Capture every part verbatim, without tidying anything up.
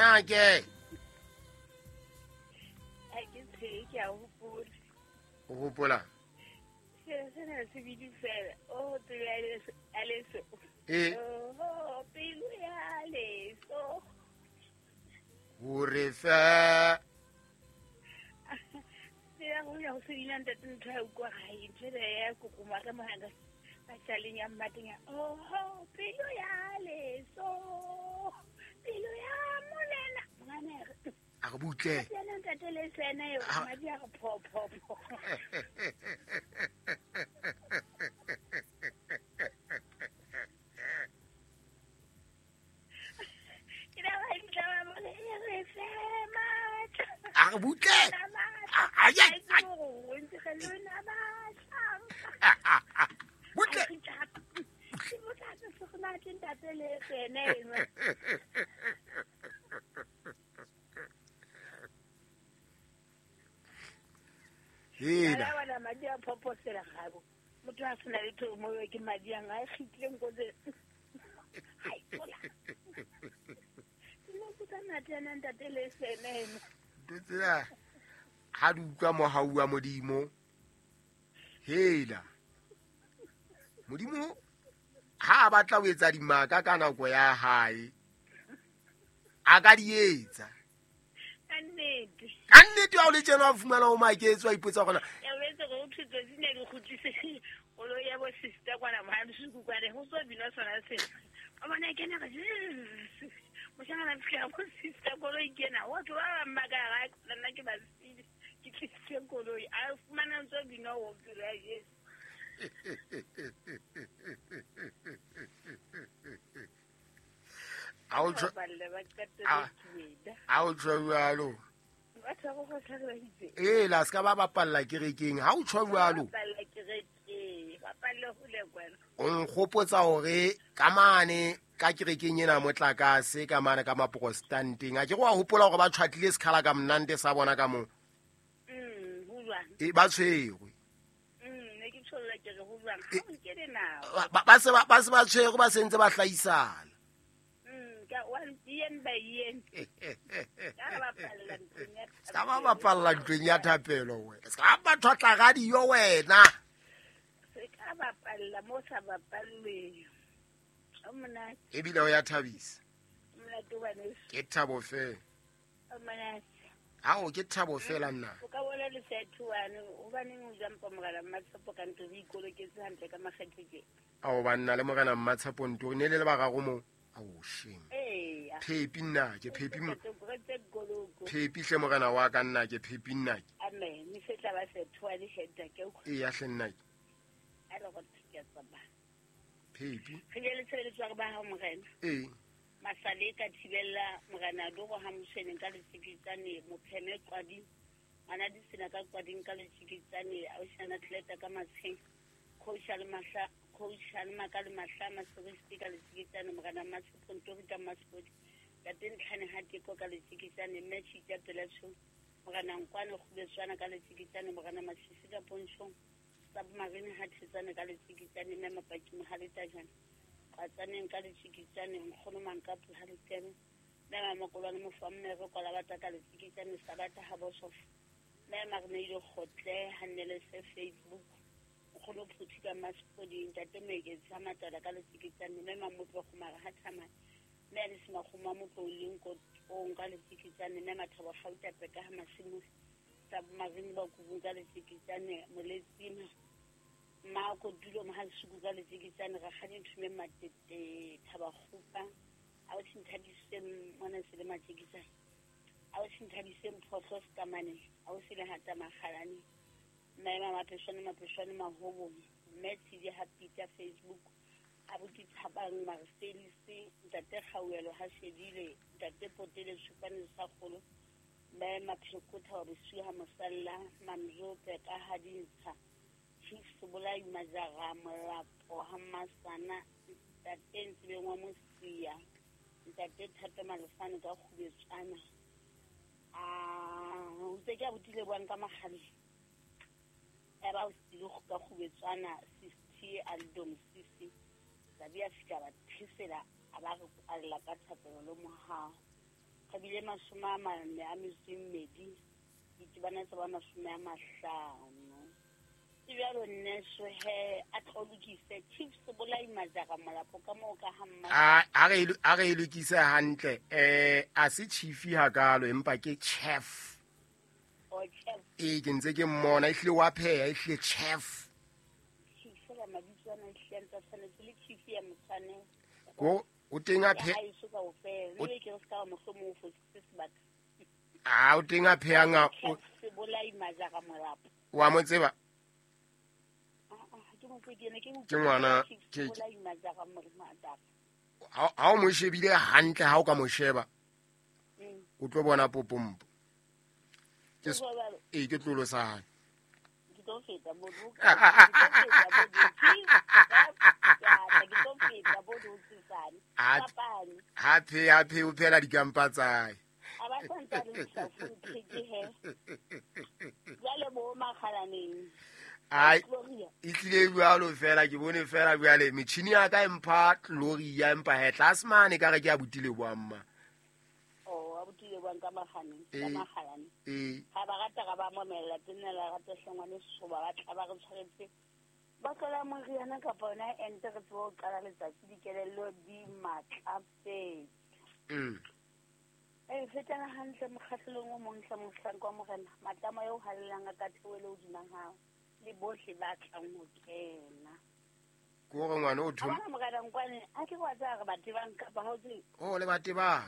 na ke I can say ke a hopola. o gopola Se se na se bidi fela. Oh, to ya Aleso. e Oh, pelo ya Aleso. hore fe Se ya go ya go se dina ntate ntho ya kwa gae ntse ya kokoma ka mahanga. Ba tsaleng ya mmatenga. Oh, pelo ya Aleso. Pelo ya molena. Ngane a go butle Yana ntate le sena yo madi a go phophopo. Ina ba ntla ba mo le re fema. a go butle ai ai ai Oh, ntse ga lona ba tlang. butle Se mo tla se go na ke ntate le sena yo. hela Ya bana madi a phoposela gabo. Motho a sena le thomo yo ke madi a ga khitleng go se. Ai tola. Mo puta na tena ntate le sena yo. tsela ha di utlwa mohau wa modimo hela modimo ha a batla ho etsa dimaka ka nako ya hae a ka di etsa Annete. ka nnete ha o le tjena wa fumana o maketse wa ipotsa gona Ya wetse go thutse dine di khutlise o lo ya bo sister kwana ma di suku kwana go so bino sona se o bona ke na ga mo shana na fika bo sister ko lo ikena o tlo ba mmaga ga nna ke ba sidi ke tlise ko lo a fumana ntso bino o dira yes a o tshwa balle ba katte Ah. dikida a o tshwa jwalo ba tla go go tlhagela itse e la ska ba bapalla kerekeng ha o tshwa jwalo balle ke re ke ba palle go le kwana o nkgopotsa hore ka mane ka kerekeng ena motlakase ka mane ka maprotestanteng a ke go a hopola hore ba tshwatlile sekhala ka mnante sa bona ka moo mm hulwa e ba tshwerwe mm ne ke tsholla ke re hulwa ga o ke dinawo Ba- ba ba se ba ba se ba tshwerwe ba sentse ba hlaisana mm ka one yen by yen ka ba palla nteng ya ska ba bapalla ntweng ya thapelo wena ska ba thotla radio wena se ka ba palla mo sa ba palle o mona ebile o ya thabisa mona to bane ke thabo fela o mona ha o ke thabo fela nna o ka bona le sethuane o bane mo jampa mogala matsopo ka ntwe di ikoloketse hantle ka makgetheke a o banna le morena mmatshaponto ne le le ba gago mo a o shame eh ya phepi nna ke phepi mo to gretse goloko phepi hle morena wa ka nna ke phepi nna ke amen ni se tla ba sethuane hedda ke o e ya hle nna ke a lo go tsheketsa ba phepi ge le tsele tswa ba ha morena e masale ka thibella morena do go ha moseneng ka letsikitsane mo pheme kwadi ana di sina ka kwading ka letsikitsane a o shana tleta ka matsheng khoshal mahla khoshal makale mahla masoristi ka letsikitsane morena matsponto ka maspoti ka teng tlhane ha teko ka letsikitsane mechi tsa teletso morena nkwane go betswana ka letsikitsane morena masisi ka pontsho submarine ha tsetsana ka letsikitsane mme mapaki mo haleta jana ka tsaneng ka letsikitsane nkgono mankapu ha letene mme makolwane mo famme re kwala bata ka letsikitsane sa bata ha bosof mme magne ile khotle hanele se Facebook nkgono phuthi ka maspodi ntate mege tsa matala ka letsikitsane mme mamotlo go mara ha thama mme le sima go mamotlo leng ko on ka letsikitsane mme mathaba gauta peka ha masimo submarine ba go ka letsikitsane moletsima ma ko dulo ma ha suku ka letsikitsane ga gane thume matete thaba khupa a o tshinthabise mona se le matsikitsane a o tshinthabise mphotlo skamane a o se le hata magalane maema mapeshwane mapeshwane mahobo metsi di happy tsa Facebook a botsi tshabang marselisi ntate gawelo ha shedile ntate potele supane sa kholo maema phekotha wa bosu ha mosalla mamjo peka hadintsha Bola imajaga molapo ha masana ntate ntse ngwa mosia ntate thata malefane ka khubetsana ah o tse ke botile bwan ka magale era o stile go ka khubetsana sixty aldom sisi sabia fika ba thisela aba re alla ka thapelo lo moha ga bile masome a mane a metso e mmedi ditebanetse ba masome a mahlano e bjalo nneso he a tlo lokise chief Sebolai Majaka Molapo ka moo ka hamma a re e lokise hantle eh a se chief hakalo empa ke chef o chef e ke ntse ke mmona e hle wa pheya e hle chef chief la mabitso ana hlentsa tshwanetse le chief ya motshwane go o tenga phe a iso ka o fe le ke re ska mo hlomo o fositse sebaka a o tenga pheya nga Chief Sebolai Majaka Molapo wa mo tseba ke ngwana ke ha o mo shebile hantle ha o ka mo sheba o tlo bona popompo ke e ke tlolo sa hae ke tlo feta hape hape o phela dikampa tsae ai e tlile jwalo fela ke bone fela bjale metšhini ya ka empha tlori ya empa he tlasmane ka re ke a botile boamma ga ba gata ga ba momelela tsenela gata hlengwane sesoba ba tla ba re tshwaretse ba tlola moriana kapa ona ente re tsebo o qala letsatsi dikelello di matlafetse e fetana hantle mokgahlelong o montle mohlanka wa morena matlama eo hallelang a ka theoele hodimang hao le bohle ba tlang ho kena ko gore ngwana o thoma bona mogadang kwane a ke kwa tsa re batebang kapa ha o tse o le batebang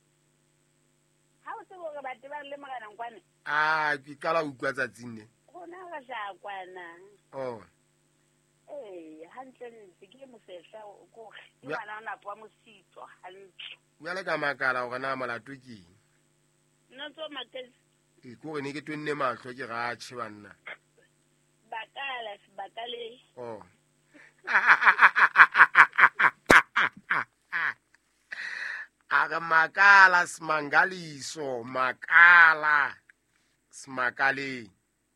ha o tse gore batebang le mogadang kwane a ke kala utlwa tsatsing ne gona ga sha kwana oh eh hantle ntse ke mosehla ko ke bana ona kwa mositwa hantle bjale ka makala gore na molato ke no tso maketse e ko re ne ke twenne mahlo ke ga tšhe banna bakala bakale oh aga makala smangaliso makala smakale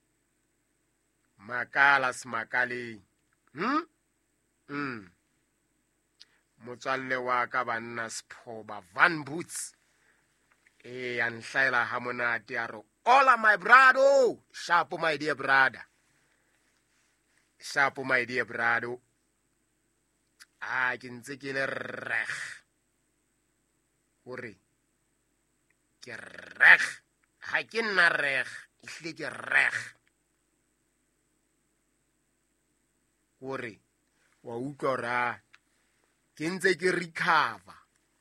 makala smakale hm mm motswalle wa ka banna Sphoba Van Boots e a nhlaela ha monate a re hola my brado sharp my dear brother sharp my dear brado a ke ntse ke le reg hore ke reg ha ke nna reg ihle ke reg hore wa utlwa ra ke ntse ke recover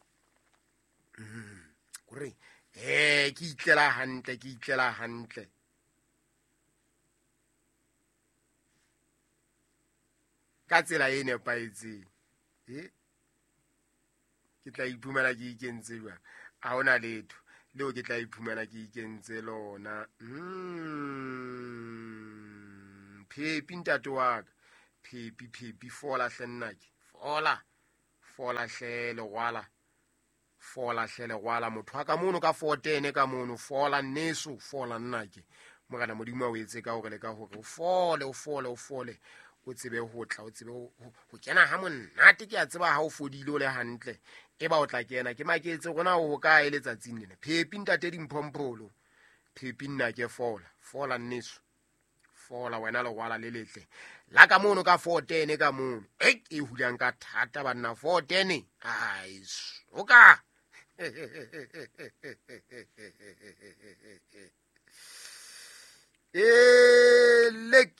mm hore eh ke itlela hantle ke itlela hantle ka tsela e nepaetseng e ke tla iphumana ke ikentse jwang a hona letho leo ke tla iphumana ke ikentse lona mm phepi ntate wa ka phepi phepi fola hlennake fola fola hle legwala fola hle legwala motho wa ka mono ka fourteen ka mono fola nneso fola nnake mogana modimo o etse ka hore le ka hore o fole o fole o fole o tsebe ho tla o tsebe ho kena ha monate ke a tseba ha o fodile o le hantle e ba o tla kena ke maketse gona o ka e letsatsing lena phepi ntate dimphompholo phepi nna ke fola fola nneso fola wena le gwala le letle la ka mono ka fourteen ka mono e e hulang ka thata banna fourteen ai oka e le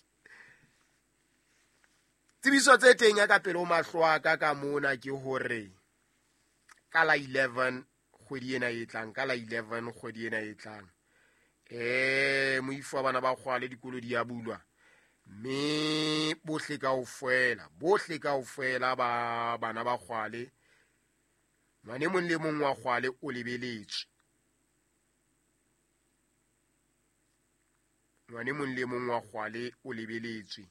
tsebiso tse teng ya ka pele o mahlo a ka ka mona ke hore ka la eleven kgwedi ena e tlang ka la eleven kgwedi ena e tlang eh moifo wa bana ba kgwale dikolo di a bulwa me bohle kaofela bohle kaofela ba bana ba kgwale mane mong le mong wa kgwale o lebeletswe mane mong le mong wa kgwale o lebeletswe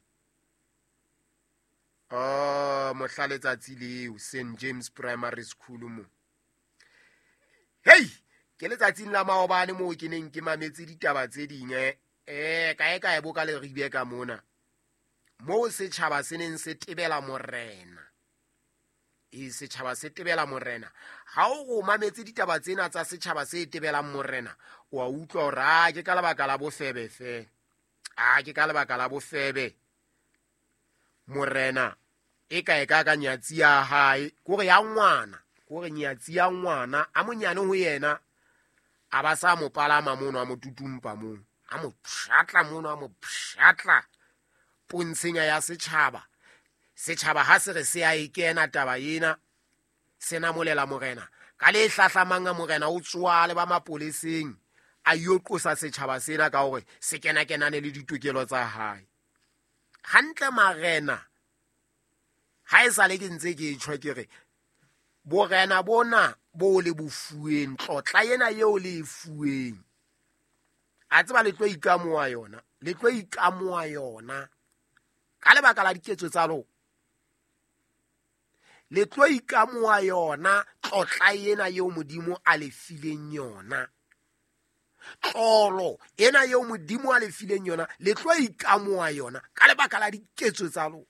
ah mohla letsatsi leo Saint James Primary School mo hey ke letsatsing la maobane mo ke neng ke mametse ditaba tse ding eh kae kae boka le ribe ka mona mo se tshaba se neng se tebela morena e setjhaba se tebela morena. Ha o go mametse ditaba tsena tsa setjhaba se tebelang morena, wa utlwa hore a ke ka lebaka la bofebe fe. A ke ka lebaka la bofebe. Morena e ka e ka ka nyatsi ya hae, kore ya ngwana, kore nyatsi ya ngwana a monyane ho yena, a ba sa mo palama mono a mo tutumpa mono, a mo pshatla mono a mo pshatla. Pontshenya ya setjhaba, setjhaba ha se re se a ikena taba ena, se namolela morena ka le hlahlamang a morena o tsoa le ba mapoleseng a yo qosa setjhaba sena ka hore se kena kenane le ditokelo tsa hae. Hantle marena ha e sa le ke ntse ke tshwa ke re borena bona bo le bofueng, tlotla yena yeo le e fueng, a tseba le tlo ikamoa yona, le tlo ikamoa yona ka lebaka la diketso tsa lona. Le tlo ikamoa yona tlotla yena yeo Modimo a le fileng yona. Tlolo ena yeo Modimo a le fileng yona, le tlo ikamoa yona ka lebaka la diketso tsa lona.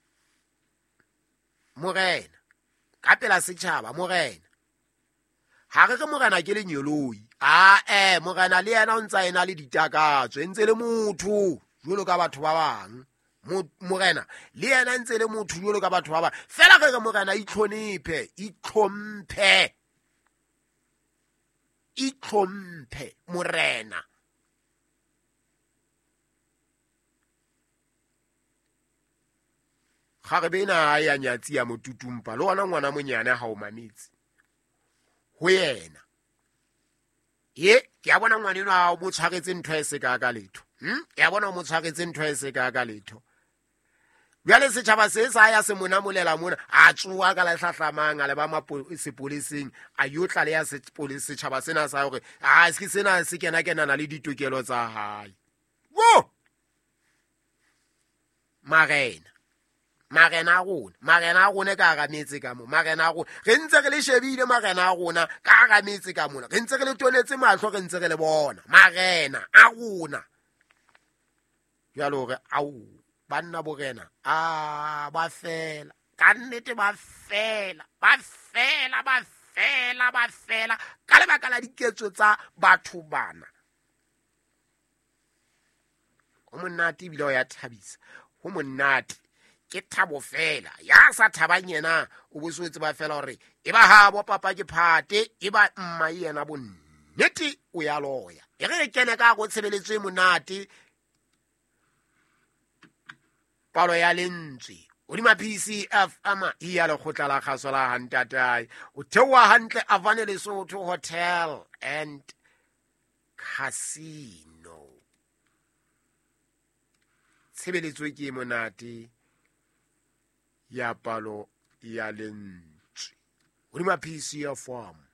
Morena ka pela setjhaba, morena ha re re morena ke lenyoloi. A eh morena le yena o ntsa ena le ditakatso, e ntse le motho jwalo ka batho ba bang. Morena le yena ntse le motho jwalo ka batho ba bang. Fela re re morena itlhonephe, itlhomphe, itlhomphe morena. Ga re bena ya nyatsi ya motutumpa le ona ngwana monyane ha o mametse ho yena. Ye ke a bona ngwana eno a mo tshwaretse ntho e se ka ka letho. Hm ke a bona o mo tshwaretse ntho e se ka ka letho. Bjale setjhaba se sa ya se monamolela mona a tsoa ka la hlahlamang a le ba mapoleseng a yo tla le ya sepolese setjhaba sena sa hore a se sena se kena kenana le ditokelo tsa hae. Wo marena marena a rona, marena a rona ka ga metse ka mo, marena a rona re ntse re le shebile, marena a rona ka ga metse ka mona re ntse re le tonetse mahlo, re ntse re le bona marena a rona. Jwale hore au banna borena a ba fela ka nnete, ba fela ba fela ba fela ba fela ka lebaka la diketso tsa batho bana. Ho monate bila o ya thabisa, ho monate ke thabo fela. Ya sa thabang yena o bo so tseba fela hore e ba ha bo papa ke phate, e ba mma yena bo nnete o ya loya. E re kene ka go tshebeletswe monate palo ya lentswe o di ma P C F ama ia le khotla la khaso la hantatai o thewa hantle Avane Lesotho Hotel and Casino. Tshebeletswe ke monate ya palo ya lentswe o di ma P C F farm.